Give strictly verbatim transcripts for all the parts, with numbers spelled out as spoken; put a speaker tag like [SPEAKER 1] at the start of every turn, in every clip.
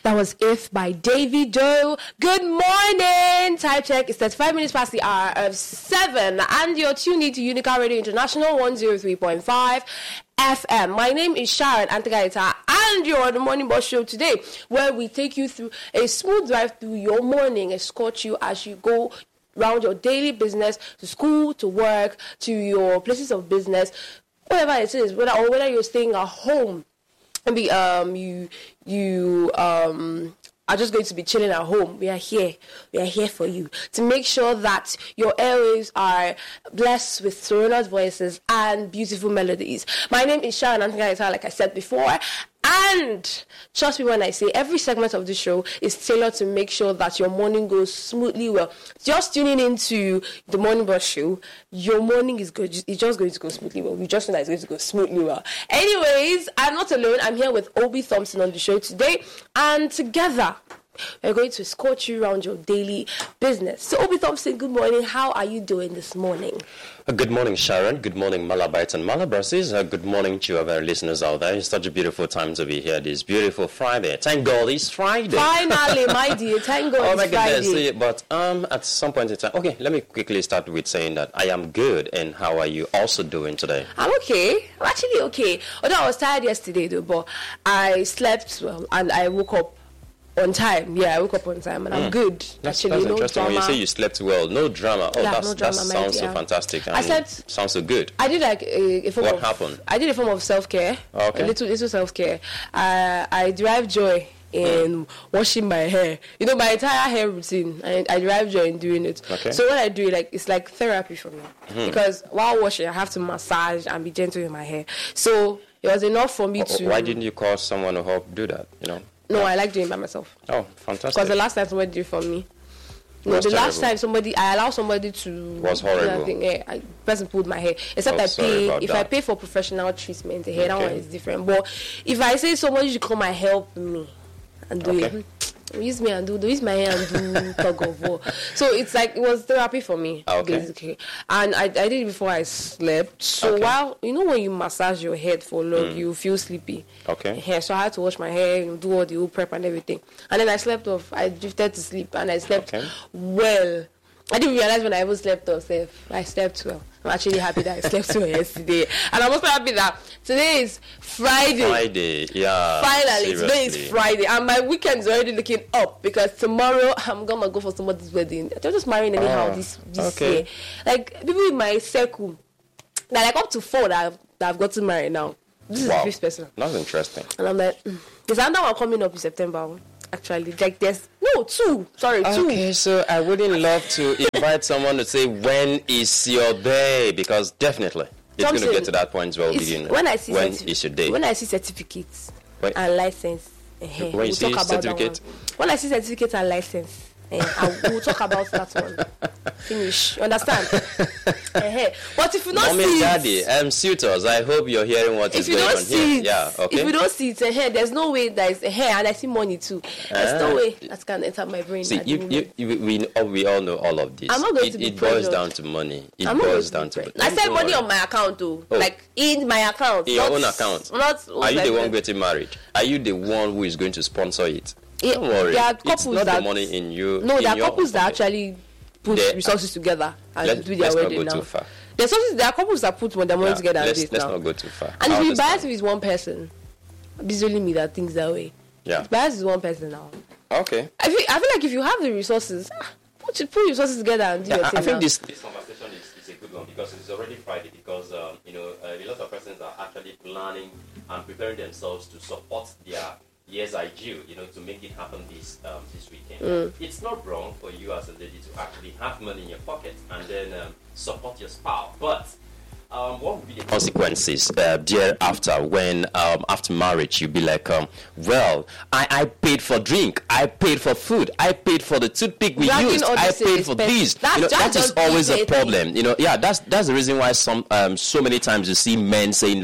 [SPEAKER 1] That was If by Davido. Good morning. Time check is thirty-five minutes past the hour of seven. And you're tuned into Unica Radio International one oh three point five F M. My name is Sharon Antigaita, and you're on the Morning Boss Show today, where we take you through a smooth drive through your morning, escort you as you go around your daily business, to school, to work, to your places of business, whatever it is, whether or whether you're staying at home. Maybe um you you um are just going to be chilling at home. We are here. We are here for you to make sure that your airwaves are blessed with sonorous voices and beautiful melodies. My name is Sharon Antigaita, like I said before. And trust me when I say every segment of the show is tailored to make sure that your morning goes smoothly well. Just tuning into the Morning Boss Show, your morning is good. It's just going to go smoothly well. We just know that it's going to go smoothly well. Anyways, I'm not alone. I'm here with Obi Thompson on the show today. And together, we're going to escort you around your daily business. So, Obi Thompson, good morning. How are you doing this morning?
[SPEAKER 2] Uh, good morning, Sharon. Good morning, Malabites and Malabrasis. Uh, good morning to our listeners out there. It's such a beautiful time to be here this beautiful Friday. Thank God it's Friday.
[SPEAKER 1] Finally, my dear. Thank God
[SPEAKER 2] oh,
[SPEAKER 1] it's
[SPEAKER 2] my
[SPEAKER 1] Friday.
[SPEAKER 2] Goodness. But um, at some point in time, okay, let me quickly start with saying that I am good. And how are you also doing today?
[SPEAKER 1] I'm okay. I'm actually okay. Although I was tired yesterday, though, but I slept well and I woke up on time. Yeah, I woke up on time and mm. I'm good.
[SPEAKER 2] That's,
[SPEAKER 1] actually,
[SPEAKER 2] that's
[SPEAKER 1] no
[SPEAKER 2] interesting.
[SPEAKER 1] drama.
[SPEAKER 2] When you say you slept well, no drama. Oh,
[SPEAKER 1] yeah,
[SPEAKER 2] that's,
[SPEAKER 1] no drama,
[SPEAKER 2] that sounds
[SPEAKER 1] dear.
[SPEAKER 2] so fantastic.
[SPEAKER 1] I slept.
[SPEAKER 2] Sounds so good.
[SPEAKER 1] I did like a, a form
[SPEAKER 2] what
[SPEAKER 1] of.
[SPEAKER 2] happened?
[SPEAKER 1] I did a form of self-care.
[SPEAKER 2] Okay.
[SPEAKER 1] A little, little self-care. Uh, I derive joy in mm. washing my hair. You know, my entire hair routine. I, I derive joy in doing it.
[SPEAKER 2] Okay.
[SPEAKER 1] So when I do it, like it's like therapy for me.
[SPEAKER 2] Mm.
[SPEAKER 1] Because while washing, I have to massage and be gentle with my hair. So it was enough for me to.
[SPEAKER 2] Why didn't you call someone to help do that? You know.
[SPEAKER 1] No, I like doing it by myself.
[SPEAKER 2] Oh, fantastic.
[SPEAKER 1] Because the last time somebody did it for me, no, the
[SPEAKER 2] terrible.
[SPEAKER 1] last time somebody, I allowed somebody to...
[SPEAKER 2] Was horrible.
[SPEAKER 1] Thing, yeah, I, person pulled my hair. Except
[SPEAKER 2] oh,
[SPEAKER 1] I pay, if
[SPEAKER 2] that.
[SPEAKER 1] I pay for professional treatment, the hair,
[SPEAKER 2] okay.
[SPEAKER 1] that one is different. But if I say somebody should come and help me and do
[SPEAKER 2] okay.
[SPEAKER 1] it, use me and do, use my hair and do tug of war. So it's like, it was therapy for me,
[SPEAKER 2] okay.
[SPEAKER 1] basically. And I, I did it before I slept. So
[SPEAKER 2] okay.
[SPEAKER 1] while, you know when you massage your head for long, mm. you feel sleepy.
[SPEAKER 2] Okay.
[SPEAKER 1] Yeah, so I had to wash my hair, you know, do all the whole prep and everything. And then I slept off. I drifted to sleep and I slept
[SPEAKER 2] okay.
[SPEAKER 1] well. I didn't realize when I even slept off. I slept well. I'm actually happy that I slept well yesterday. And I'm also happy that today is Friday.
[SPEAKER 2] Friday, yeah.
[SPEAKER 1] Finally,
[SPEAKER 2] seriously.
[SPEAKER 1] today is Friday. And my weekend is already looking up because tomorrow I'm going to go for somebody's wedding. They're just marrying anyhow oh, this, this
[SPEAKER 2] okay.
[SPEAKER 1] year. Like, people in my circle, they're like up to four that I've, that I've gotten married now. This is
[SPEAKER 2] wow.
[SPEAKER 1] the fifth person.
[SPEAKER 2] That's interesting.
[SPEAKER 1] And I'm like, mm. there's another one coming up in September. Actually, like there's no two. Sorry, two.
[SPEAKER 2] Okay, so I wouldn't love to invite someone to say when is your day, because definitely it's
[SPEAKER 1] Thompson,
[SPEAKER 2] going to get to that point where we'll begin.
[SPEAKER 1] When I see
[SPEAKER 2] when
[SPEAKER 1] certif-
[SPEAKER 2] is your day?
[SPEAKER 1] When I see certificates
[SPEAKER 2] Wait.
[SPEAKER 1] and license, uh,
[SPEAKER 2] when
[SPEAKER 1] we'll
[SPEAKER 2] you see
[SPEAKER 1] talk about
[SPEAKER 2] certificate,
[SPEAKER 1] that one. When I see certificate and license, uh, I, we'll talk about that one. Finish. You understand? uh-huh. But if you don't
[SPEAKER 2] Mommy
[SPEAKER 1] see
[SPEAKER 2] and Daddy,
[SPEAKER 1] it,
[SPEAKER 2] um, suitors, I hope you're hearing what
[SPEAKER 1] if
[SPEAKER 2] is
[SPEAKER 1] you
[SPEAKER 2] going
[SPEAKER 1] don't
[SPEAKER 2] on
[SPEAKER 1] see
[SPEAKER 2] here.
[SPEAKER 1] it,
[SPEAKER 2] Yeah, okay.
[SPEAKER 1] if you don't see it, uh, there's no way that is uh, and I see money too. There's
[SPEAKER 2] uh,
[SPEAKER 1] no way that can enter my brain.
[SPEAKER 2] See, you, you, you, we, oh, we all know all of this.
[SPEAKER 1] I'm not going
[SPEAKER 2] it
[SPEAKER 1] to be
[SPEAKER 2] it boils
[SPEAKER 1] pressured.
[SPEAKER 2] down to money. It
[SPEAKER 1] I'm not
[SPEAKER 2] boils
[SPEAKER 1] going to
[SPEAKER 2] down
[SPEAKER 1] be
[SPEAKER 2] to
[SPEAKER 1] pressured. I said money on my account too,
[SPEAKER 2] Oh.
[SPEAKER 1] like in my account.
[SPEAKER 2] In your
[SPEAKER 1] not,
[SPEAKER 2] own account.
[SPEAKER 1] Not,
[SPEAKER 2] Are you
[SPEAKER 1] like
[SPEAKER 2] the one
[SPEAKER 1] that.
[SPEAKER 2] getting married? Are you the one who is going to sponsor it?
[SPEAKER 1] It,
[SPEAKER 2] Don't worry.
[SPEAKER 1] There are couples
[SPEAKER 2] it's not
[SPEAKER 1] that,
[SPEAKER 2] the money in you.
[SPEAKER 1] No,
[SPEAKER 2] in
[SPEAKER 1] there are
[SPEAKER 2] your
[SPEAKER 1] couples that
[SPEAKER 2] pocket.
[SPEAKER 1] actually put
[SPEAKER 2] They-
[SPEAKER 1] resources together and
[SPEAKER 2] Let,
[SPEAKER 1] do their
[SPEAKER 2] let's not
[SPEAKER 1] wedding
[SPEAKER 2] go
[SPEAKER 1] now.
[SPEAKER 2] too far.
[SPEAKER 1] There's also, there are couples that put their money
[SPEAKER 2] Yeah,
[SPEAKER 1] together and
[SPEAKER 2] let's,
[SPEAKER 1] do it
[SPEAKER 2] let's
[SPEAKER 1] now.
[SPEAKER 2] not go too far.
[SPEAKER 1] And
[SPEAKER 2] I
[SPEAKER 1] if you
[SPEAKER 2] understand.
[SPEAKER 1] bias with one person, it's only me that thinks that way.
[SPEAKER 2] Yeah.
[SPEAKER 1] If bias is one person now.
[SPEAKER 2] Okay.
[SPEAKER 1] I feel, I feel like if you have the resources, ah, put, your- put resources together and do
[SPEAKER 2] Yeah,
[SPEAKER 1] your
[SPEAKER 2] I,
[SPEAKER 1] thing
[SPEAKER 2] I think
[SPEAKER 1] now.
[SPEAKER 2] this.
[SPEAKER 3] This conversation is, is a good one because it's already Friday because um, you know uh, a lot of persons are actually planning and preparing themselves to support their years I due, you know, to make it happen this um, this weekend.
[SPEAKER 1] Mm.
[SPEAKER 3] It's not wrong for you as a lady to actually have money in your pocket and then um, support your spouse, but um, what would be the
[SPEAKER 2] consequences uh, thereafter when um, after marriage you'll be like um, well I, I paid for drink, I paid for food, I paid for the toothpick we
[SPEAKER 1] Dragging
[SPEAKER 2] used,
[SPEAKER 1] all
[SPEAKER 2] I
[SPEAKER 1] this
[SPEAKER 2] paid
[SPEAKER 1] is
[SPEAKER 2] for
[SPEAKER 1] expensive.
[SPEAKER 2] this.
[SPEAKER 1] That's
[SPEAKER 2] You know, that
[SPEAKER 1] just
[SPEAKER 2] is always a
[SPEAKER 1] irritating.
[SPEAKER 2] problem. You know, yeah, that's that's the reason why some um, so many times you see men saying, look,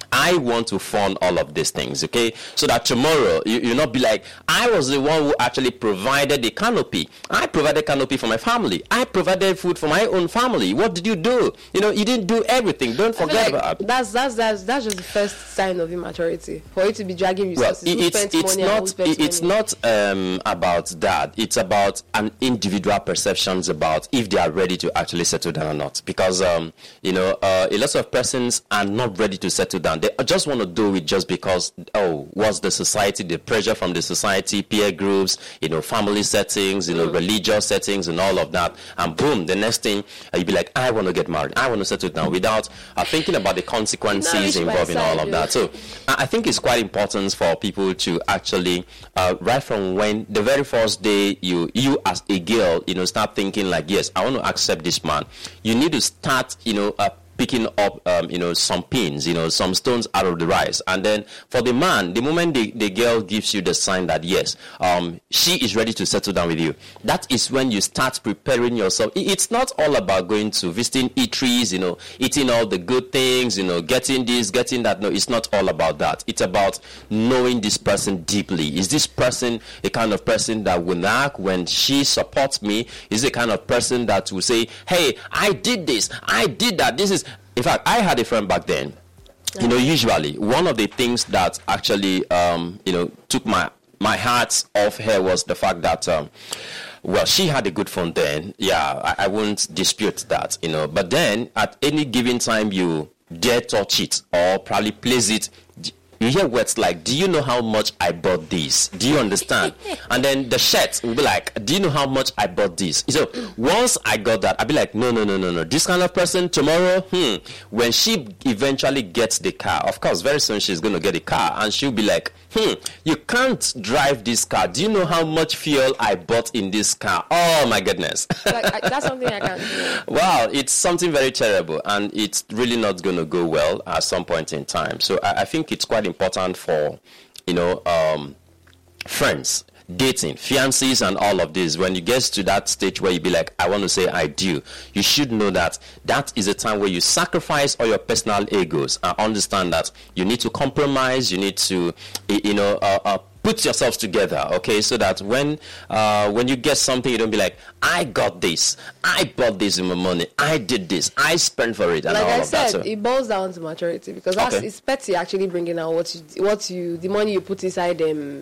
[SPEAKER 2] I want to fund all of these things, okay? So that tomorrow you you not be like, I was the one who actually provided the canopy. I provided canopy for my family. I provided food for my own family. What did you do? You know, you didn't do everything. Don't forget
[SPEAKER 1] like
[SPEAKER 2] about.
[SPEAKER 1] That's that's that's that's just the first sign of immaturity for you to be dragging
[SPEAKER 2] Well,
[SPEAKER 1] resources. Who
[SPEAKER 2] it's
[SPEAKER 1] spent
[SPEAKER 2] it's
[SPEAKER 1] money and who
[SPEAKER 2] not
[SPEAKER 1] spent
[SPEAKER 2] it's
[SPEAKER 1] money?
[SPEAKER 2] not um, about that. It's about an individual perceptions about if they are ready to actually settle down or not. Because um, you know, uh, a lot of persons are not ready to settle down. They just want to do it just because, oh, what's the society, the pressure from the society, peer groups, you know, family settings, you know, mm. religious settings, and all of that. And boom, the next thing uh, you'd be like, I want to get married. I want to settle down without uh, thinking about the consequences involved in all of that. So I think it's quite important for people to actually, uh, right from when the very first day you you as a girl, you know, start thinking like, yes, I want to accept this man. You need to start, you know, uh, picking up, um, you know, some pins, you know, some stones out of the rice. And then for the man, the moment the, the girl gives you the sign that, yes, um, she is ready to settle down with you, that is when you start preparing yourself. It's not all about going to visiting eateries, you know, eating all the good things, you know, getting this, getting that. No, it's not all about that. It's about knowing this person deeply. Is this person a kind of person that will knock when she supports me? Is it the kind of person that will say, hey, I did this, I did that, this is... In fact, I had a friend back then. You know, usually one of the things that actually, um, you know, took my my heart off her was the fact that, um, well, she had a good phone then. Yeah, I, I won't dispute that, you know. But then, at any given time, you dare touch it or probably place it. You hear words like, do you know how much I bought this? Do you understand? And then the shirt will be like, do you know how much I bought this? So once I got that, I'll be like, no, no, no, no, no. This kind of person tomorrow, hmm, when she eventually gets the car, of course, very soon she's going to get a car. And she'll be like, hmm, you can't drive this car. Do you know how much fuel I bought in this car? Oh, my goodness.
[SPEAKER 1] Like, I, that's something I can't do.
[SPEAKER 2] Wow, it's something very terrible. And it's really not going to go well at some point in time. So I, I think it's quite important for, you know, um, friends, dating, fiancés, and all of this. When you get to that stage where you be like, I want to say I do, you should know that that is a time where you sacrifice all your personal egos and understand that you need to compromise, you need to, you know, uh, uh, put yourselves together, okay, so that when uh, when you get something, you don't be like, I got this, I bought this with my money, I did this, I spent for it, and
[SPEAKER 1] like
[SPEAKER 2] all
[SPEAKER 1] I
[SPEAKER 2] of
[SPEAKER 1] said,
[SPEAKER 2] that. So
[SPEAKER 1] it boils down to maturity because that's
[SPEAKER 2] Okay.
[SPEAKER 1] it's petty actually bringing out what you what you the money you put inside them,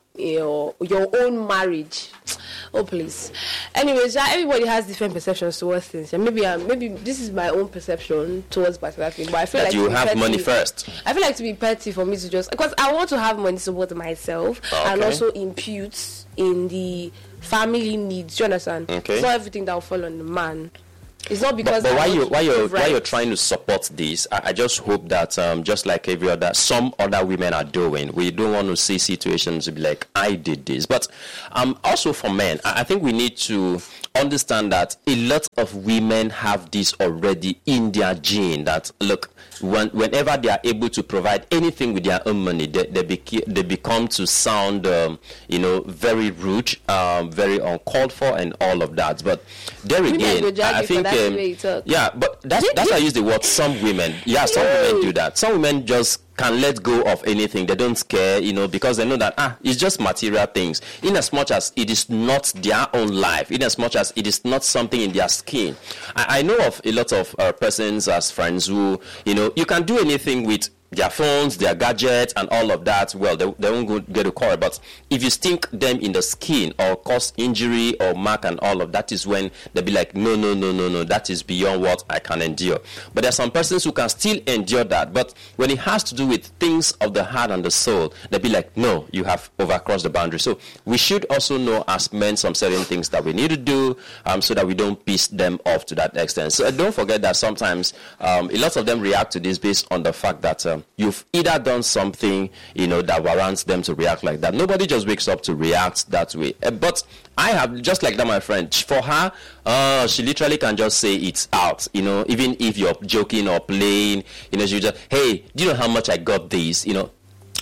[SPEAKER 1] your your own marriage. Oh please. Anyways, yeah, everybody has different perceptions towards things. And maybe um, maybe this is my own perception towards particular thing, but I feel
[SPEAKER 2] that
[SPEAKER 1] like
[SPEAKER 2] you
[SPEAKER 1] to be
[SPEAKER 2] have
[SPEAKER 1] petty-
[SPEAKER 2] money first.
[SPEAKER 1] I feel like to be petty for me to just because I want to have money to support myself and
[SPEAKER 2] Okay.
[SPEAKER 1] also impute in the family needs. Do you understand?
[SPEAKER 2] Okay.
[SPEAKER 1] It's not everything that will fall on the man. It's not
[SPEAKER 2] But,
[SPEAKER 1] because
[SPEAKER 2] but
[SPEAKER 1] I
[SPEAKER 2] while
[SPEAKER 1] want
[SPEAKER 2] you
[SPEAKER 1] to
[SPEAKER 2] while you're
[SPEAKER 1] prove
[SPEAKER 2] while you're
[SPEAKER 1] right.
[SPEAKER 2] trying to support this, I, I just hope that um, just like every other, some other women are doing, we don't want to see situations to be like, I did this. But um, also for men, I, I think we need to understand that a lot of women have this already in their gene. That look, when, whenever they are able to provide anything with their own money, they they, beca- they become to sound, um, you know, very rude, um, very uncalled for, and all of that. But there
[SPEAKER 1] Women
[SPEAKER 2] again,
[SPEAKER 1] go drag
[SPEAKER 2] I, I
[SPEAKER 1] you for
[SPEAKER 2] think.
[SPEAKER 1] that
[SPEAKER 2] Um,
[SPEAKER 1] way you talk.
[SPEAKER 2] yeah, but that's that's why I use the word some women. Yeah, some women do that. Some women just can let go of anything. They don't care, you know, because they know that ah, it's just material things. In as much as it is not their own life, in as much as it is not something in their skin. I, I know of a lot of uh, persons as friends who, you know, you can do anything with their phones, their gadgets, and all of that. Well, they, they won't go get a call. But if you stink them in the skin or cause injury or mark and all of that, is when they'll be like, no, no, no, no, no, that is beyond what I can endure. But there are some persons who can still endure that. But when it has to do with things of the heart and the soul, they'll be like, no, you have overcrossed the boundary. So we should also know as men some certain things that we need to do um, so that we don't piss them off to that extent. So uh, don't forget that sometimes um, a lot of them react to this based on the fact that um, you've either done something, you know, that warrants them to react like that. Nobody just wakes up to react that way. Uh, but I have, just like that, my friend, for her, uh, she literally can just say it's out, you know, even if you're joking or playing, you know, she just, hey, do you know how much I got this, you know?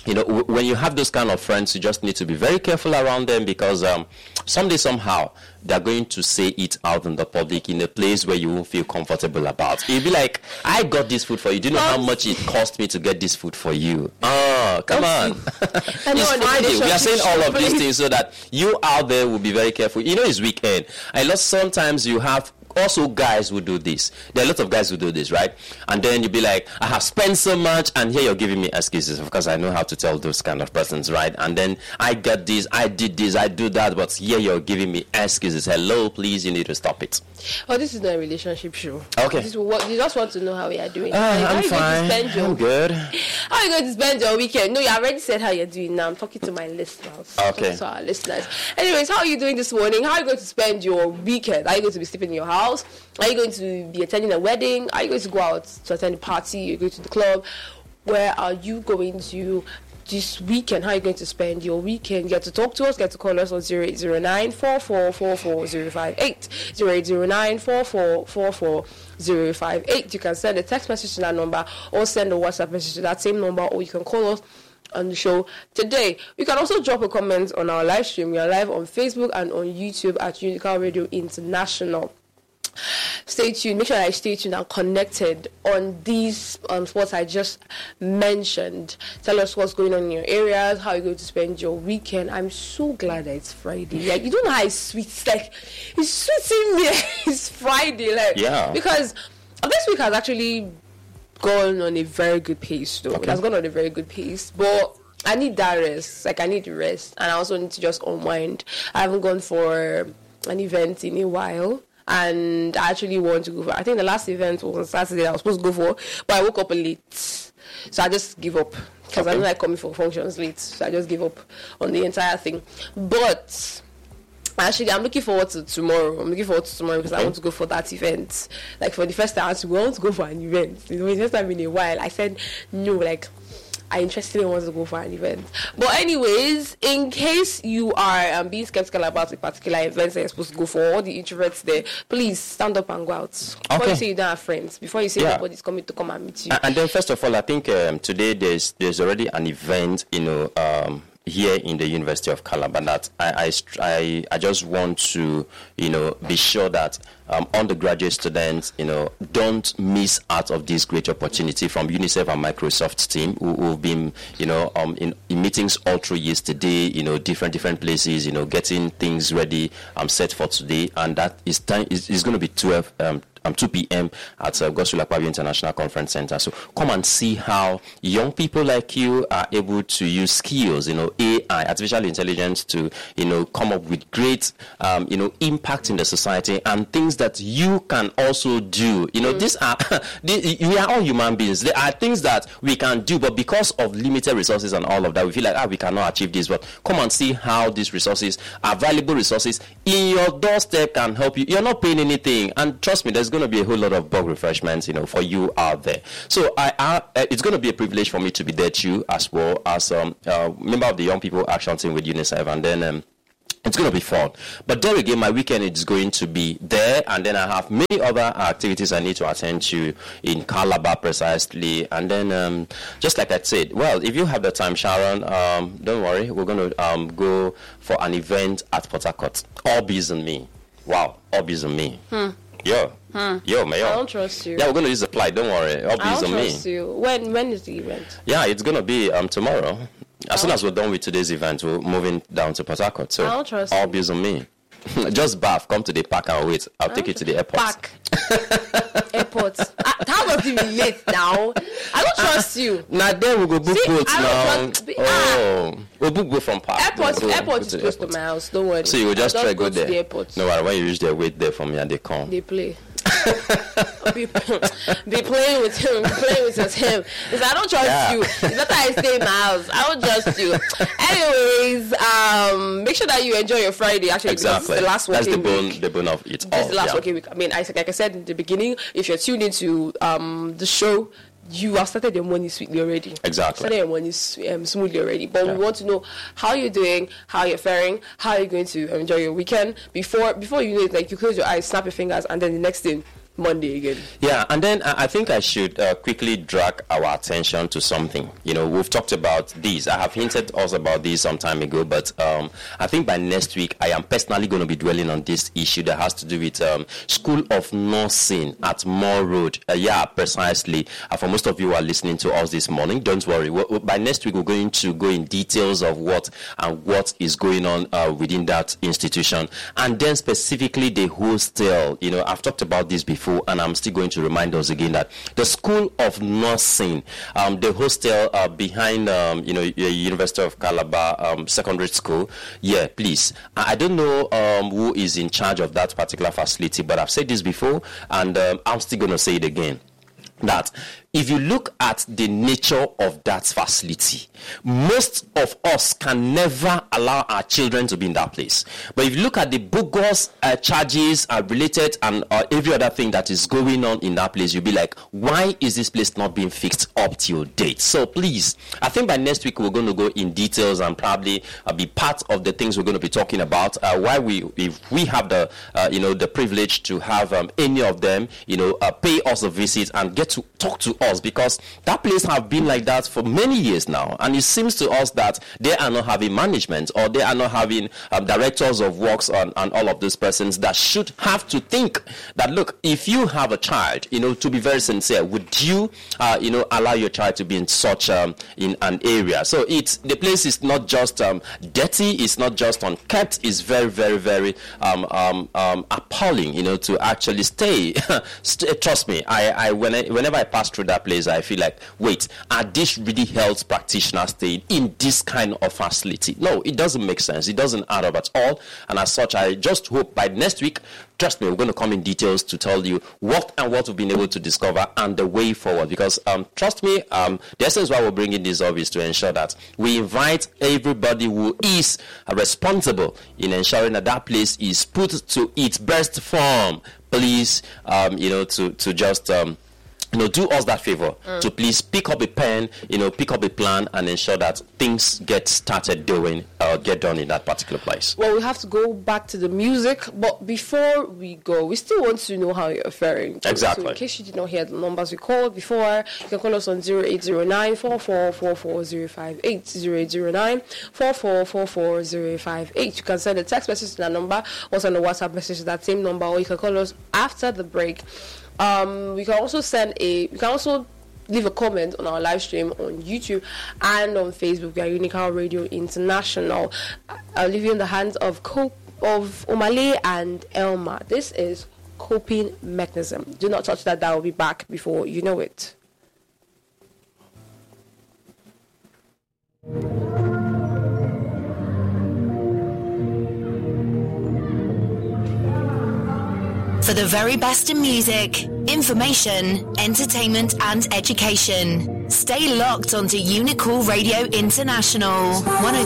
[SPEAKER 2] you know, w- when you have those kind of friends, you just need to be very careful around them because um, someday, somehow, they're going to say it out in the public in a place where you won't feel comfortable about. You'll be like, I got this food for you. Do you know how much it cost me to get this food for you? Oh, come on. It's Friday. We are saying all of these things so that you out there will be very careful. You know, it's weekend. I know sometimes you have also guys who do this. There are a lot of guys who do this, right? And then you'll be like, I have spent so much, and here you're giving me excuses. Of course, I know how to tell those kind of persons, right? And then I got this, I did this, I do that, but here you're giving me excuses. Hello, please, you need to stop it.
[SPEAKER 1] Oh, this is not a relationship show.
[SPEAKER 2] Okay.
[SPEAKER 1] This is what, you just want to know how we are doing.
[SPEAKER 2] Uh,
[SPEAKER 1] like,
[SPEAKER 2] I'm fine.
[SPEAKER 1] Your,
[SPEAKER 2] I'm good.
[SPEAKER 1] How are you going to spend your weekend? No, you already said how you're doing now. I'm talking to my listeners.
[SPEAKER 2] Okay.
[SPEAKER 1] To our listeners. Anyways, how are you doing this morning? How are you going to spend your weekend? Are you going to be sleeping in your house? Are you going to be attending a wedding? Are you going to go out to attend a party? You're going to the club? Where are you going to this weekend? How are you going to spend your weekend? Get to talk to us. Get to call us on zero eight zero nine, four four four four zero five eight. zero eight zero nine, four four four four zero five eight. You can send a text message to that number or send a WhatsApp message to that same number, or you can call us on the show today. You can also drop a comment on our live stream. We are live on Facebook and on YouTube at Unical Radio International. Stay tuned. Make sure that I stay tuned and connected on these um, spots I just mentioned. Tell us what's going on in your areas, how you're going to spend your weekend. I'm so glad that it's Friday. Like, you don't know how it's sweet. It's like, it's sweet in me. It's Friday. Like,
[SPEAKER 2] yeah.
[SPEAKER 1] Because this week has actually gone on a very good pace, though. Okay. It has gone on a very good pace. But I need that rest. Like, I need rest. And I also need to just unwind. I haven't gone for an event in a while. And I actually want to go for, I think the last event was on Saturday I was supposed to go for, but I woke up late. So I just give up. Because okay. I don't like coming for functions late. So I just give up on the entire thing. But actually, I'm looking forward to tomorrow. I'm looking forward to tomorrow because okay. I want to go for that event. Like, for the first time, I actually want to go for an event. You know, it's just time in a while. I said, no, like, I interestingly want to go for an event. But anyways, in case you are um, being skeptical about a particular event that you're supposed to go for, all the introverts there, please stand up and go out. Before okay. you say you don't have friends, before you say yeah. nobody's coming to come and meet you.
[SPEAKER 2] And then first of all, I think um, today there's there's already an event, you know, um, here in the University of Calabar that I, I, I, I just want to, you know, be sure that um, undergraduate students, you know, don't miss out of this great opportunity from UNICEF and Microsoft team who, who've been, you know, um, in, in meetings all through yesterday, you know, different, different places, you know, getting things ready, um, set for today. And that is time, is, is going to be twelve, um, Um, two p.m. at uh, Godswill Akpabio International Conference Center. So come and see how young people like you are able to use skills, you know, A I, artificial intelligence, to, you know, come up with great, um, you know, impact in the society and things that you can also do. You know, mm. these are, these, we are all human beings. There are things that we can do, but because of limited resources and all of that, we feel like, ah, we cannot achieve this. But come and see how these resources are valuable resources in your doorstep can help you. You're not paying anything. And trust me, there's going to be a whole lot of bug refreshments, you know, for you out there. So I, I it's going to be a privilege for me to be there too, as well as um, uh, member of the Young People Action Team with UNICEF, and then um, it's going to be fun. But there again, my weekend is going to be there, and then I have many other activities I need to attend to in Calabar precisely. And then, um, just like I said, well, if you have the time, Sharon, um, don't worry, we're going to um, go for an event at Port Harcourt. All bees on me. Wow, all bees on me. Hmm. Yo, hmm. yo, Mayor.
[SPEAKER 1] I don't trust you.
[SPEAKER 2] Yeah, we're going to use the flight. Don't worry. All
[SPEAKER 1] I
[SPEAKER 2] bees
[SPEAKER 1] don't
[SPEAKER 2] on me.
[SPEAKER 1] trust you. When when is the event?
[SPEAKER 2] Yeah, it's going to be um tomorrow. As soon as we're done with today's event, we're moving down to Port Harcourt. So
[SPEAKER 1] I don't trust
[SPEAKER 2] all
[SPEAKER 1] you.
[SPEAKER 2] bees on me. Just bath. Come to the park and wait. I'll take you to the airport.
[SPEAKER 1] Park. Airport. Uh, how does it relate now? I don't trust you.
[SPEAKER 2] Now then we go book
[SPEAKER 1] See,
[SPEAKER 2] boats
[SPEAKER 1] I
[SPEAKER 2] now.
[SPEAKER 1] don't trust-
[SPEAKER 2] Oh, we'll book boat from park.
[SPEAKER 1] Airport.
[SPEAKER 2] We'll
[SPEAKER 1] Airport
[SPEAKER 2] go
[SPEAKER 1] is
[SPEAKER 2] to the
[SPEAKER 1] close
[SPEAKER 2] airport.
[SPEAKER 1] to my house. Don't worry.
[SPEAKER 2] So you will just
[SPEAKER 1] I'll
[SPEAKER 2] try go
[SPEAKER 1] go
[SPEAKER 2] there.
[SPEAKER 1] to the airport.
[SPEAKER 2] No worry. When you reach there, wait there for me and they come.
[SPEAKER 1] They play. be, be playing with him, playing with him. Because I don't trust
[SPEAKER 2] Yeah.
[SPEAKER 1] you. It's better I stay in my house. I don't trust you. Anyways, um, make sure that you enjoy your Friday. Actually, because
[SPEAKER 2] Exactly.
[SPEAKER 1] this is the last
[SPEAKER 2] That's the
[SPEAKER 1] working
[SPEAKER 2] bone,
[SPEAKER 1] week.
[SPEAKER 2] the bone of it
[SPEAKER 1] This
[SPEAKER 2] all.
[SPEAKER 1] is the last
[SPEAKER 2] yeah.
[SPEAKER 1] working week. I mean, I, like I said in the beginning, if you're tuned into um, the show, you have started your morning sweetly already.
[SPEAKER 2] Exactly.
[SPEAKER 1] Started your morning s- um, smoothly already. But
[SPEAKER 2] Yeah.
[SPEAKER 1] we want to know how you're doing, how you're faring, how you're going to enjoy your weekend. Before before you know it, like you close your eyes, snap your fingers, and then the next thing, Monday again.
[SPEAKER 2] Yeah, and then I think I should uh, quickly drag our attention to something. You know, we've talked about these. I have hinted also about this some time ago, but um, I think by next week, I am personally going to be dwelling on this issue that has to do with um, School of Nursing at Moore Road. Uh, yeah, precisely. Uh, for most of you who are listening to us this morning, don't worry. We're, by next week, we're going to go in details of what and what is going on uh, within that institution. And then specifically the hostel. You know, I've talked about this before. And I'm still going to remind us again that the School of Nursing, um, the hostel uh, behind, um, you know, University of Calabar um, Secondary School. Yeah, please. I don't know um, who is in charge of that particular facility, but I've said this before, and um, I'm still going to say it again. That if you look at the nature of that facility, most of us can never allow our children to be in that place. But if you look at the bogus uh, charges uh, related and uh, every other thing that is going on in that place, you'll be like, why is this place not being fixed up till date? So please, I think by next week we're going to go in details and probably uh, be part of the things we're going to be talking about. Uh, why we, if we have the, uh, you know, the privilege to have um, any of them, you know, uh, pay us a visit and get to talk to us, because that place have been like that for many years now, and it seems to us that they are not having management, or they are not having um, directors of works and, and all of those persons that should have to think that, look, if you have a child, you know, to be very sincere, would you, uh, you know, allow your child to be in such um, in an area? So it's the place is not just um, dirty, it's not just unkept, it's very, very, very um, um, um, appalling, you know, to actually stay. St- trust me, I, I when I, whenever I pass through that place, I feel like, wait, are these really health practitioners staying in this kind of facility? No, it doesn't make sense. It doesn't add up at all. And as such, I just hope by next week, trust me, we're going to come in details to tell you what and what we've been able to discover and the way forward. Because um, trust me, um, the essence why we're bringing this up is to ensure that we invite everybody who is uh, responsible in ensuring that that place is put to its best form. Please, um, you know, to, to just... Um, You know, do us that favor mm. to please pick up a pen, you know, pick up a plan and ensure that things get started doing, uh, get done in that particular place.
[SPEAKER 1] Well, we have to go back to the music, but before we go, we still want to know how you're faring.
[SPEAKER 2] Exactly.
[SPEAKER 1] So in case you did not hear the numbers we called before, you can call us on zero eight zero nine, four four four four zero five eight, zero eight zero nine, four four four four zero five eight. You can send a text message to that number, or send a WhatsApp message to that same number, or you can call us after the break. Um, we can also send a, we can also leave a comment on our live stream on YouTube and on Facebook. We are Unical Radio International. I'll leave you in the hands of Co- of Omale and Elma. This is Coping Mechanism. Do not touch that. That will be back before you know it.
[SPEAKER 4] For the very best in music, information, entertainment and education, stay locked onto Unical Radio International.